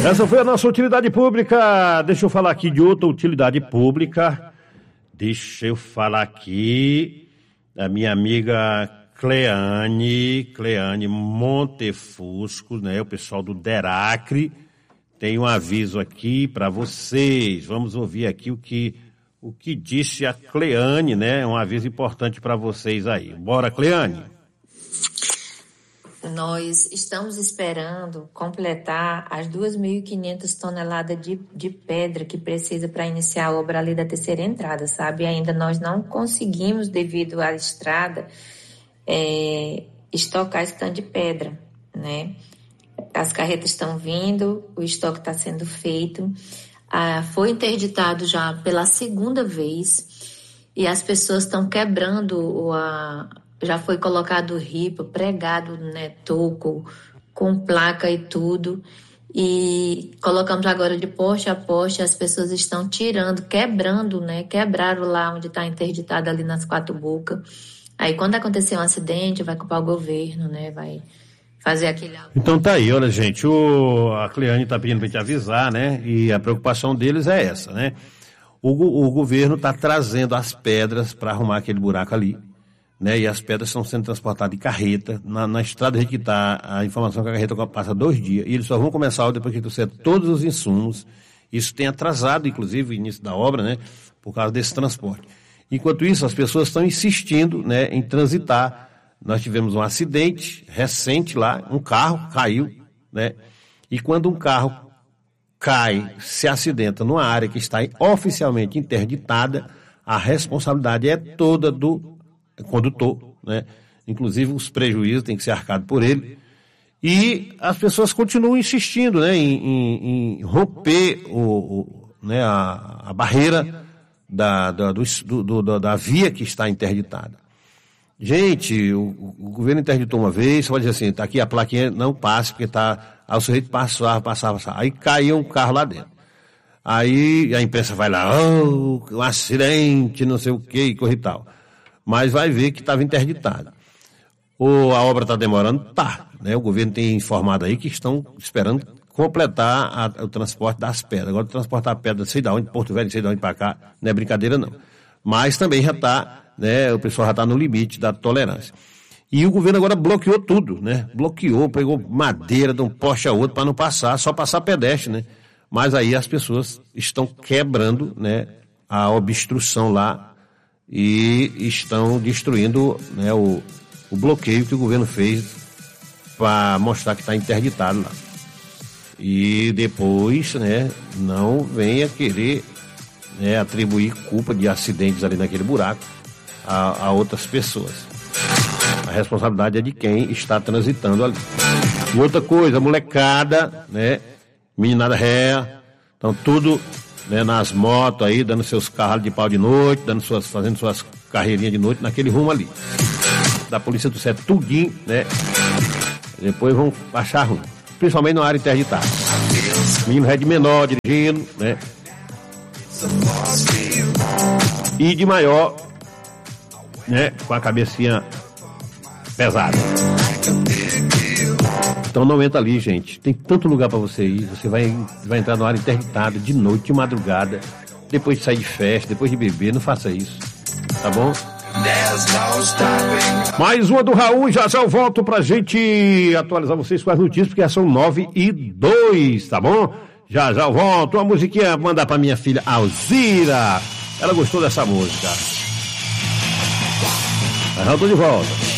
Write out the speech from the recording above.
Essa foi a nossa utilidade pública. Deixa eu falar aqui de outra utilidade pública. Deixa eu falar aqui da minha amiga Cleane Montefusco, né? O pessoal do Deracre tem um aviso aqui para vocês. Vamos ouvir aqui o que disse a Cleane, né? Um aviso importante para vocês aí. Bora, Cleane. Nós estamos esperando completar as 2.500 toneladas de pedra que precisa para iniciar a obra ali da terceira entrada, sabe? Ainda nós não conseguimos, devido à estrada, estocar esse tanto de pedra, né? As carretas estão vindo, o estoque está sendo feito. Foi interditado já pela segunda vez e as pessoas estão quebrando já foi colocado ripa, pregado, né, toco, com placa e tudo. E colocamos agora de poste a poste, as pessoas estão tirando, quebrando, né? Quebraram lá onde está interditado ali nas Quatro Bocas. Aí quando acontecer um acidente, vai culpar o governo, né? Vai fazer aquele... Então tá aí, olha gente, a Cleane tá pedindo para te avisar, né? E a preocupação deles é essa, né? O governo tá trazendo as pedras para arrumar aquele buraco ali, né? E as pedras estão sendo transportadas em carreta. Na estrada que está a informação que a carreta passa 2 dias, e eles só vão começar depois que trouxer todos os insumos. Isso tem atrasado, inclusive, o início da obra, né? Por causa desse transporte. Enquanto isso, as pessoas estão insistindo, né, em transitar. Nós tivemos um acidente recente lá, um carro caiu, né? E quando um carro cai, se acidenta numa área que está oficialmente interditada, a responsabilidade é toda do condutor, né? Inclusive os prejuízos têm que ser arcados por ele. E as pessoas continuam insistindo, né, em romper né, a barreira da via que está interditada. Gente, o governo interditou uma vez, você pode dizer assim, tá aqui a plaquinha, não passe, porque tá, o sujeito passava. Aí caiu um carro lá dentro. Aí a imprensa vai lá, um acidente, não sei o que, e corre e tal. Mas vai ver que estava interditado. Ou a obra está demorando? Tá. Né? O governo tem informado aí que estão esperando completar o transporte das pedras. Agora, transportar pedra, sei de onde, Porto Velho, sei de onde para cá, não é brincadeira não. Mas também já está, né, o pessoal já está no limite da tolerância. E o governo agora bloqueou tudo, né? Bloqueou, pegou madeira de um poste a outro para não passar, só passar pedestre, né? Mas aí as pessoas estão quebrando, né, a obstrução lá, e estão destruindo, né, o bloqueio que o governo fez para mostrar que está interditado lá. E depois, né, não venha querer, né, atribuir culpa de acidentes ali naquele buraco a outras pessoas. A responsabilidade é de quem está transitando ali. E outra coisa, molecada, né, meninada ré, estão tudo, né, nas motos aí, dando seus carros de pau de noite, fazendo suas carreirinhas de noite naquele rumo ali. Da polícia do CEP, tudinho, né? Depois vão achar ruim. Principalmente na área interditada. Menino é de menor dirigindo, né? E de maior, né? Com a cabecinha pesada. Então não entra ali, gente. Tem tanto lugar para você ir. Você vai entrar na área interditada de noite, de madrugada, depois de sair de festa, depois de beber. Não faça isso, tá bom? Mais uma do Raul, já eu volto pra gente atualizar vocês com as notícias, porque são 9:02, tá bom? Já eu volto. Uma musiquinha mandar pra minha filha Alzira. Ela gostou dessa música. Mas eu tô de volta.